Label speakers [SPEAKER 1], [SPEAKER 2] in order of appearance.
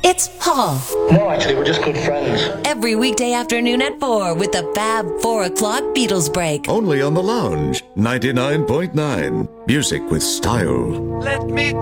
[SPEAKER 1] It's Paul.
[SPEAKER 2] No, actually, we're just good friends.
[SPEAKER 1] Every weekday afternoon at 4 with the Fab 4 o'clock Beatles break.
[SPEAKER 3] Only on The Lounge, 99.9. Music with style.
[SPEAKER 4] Let me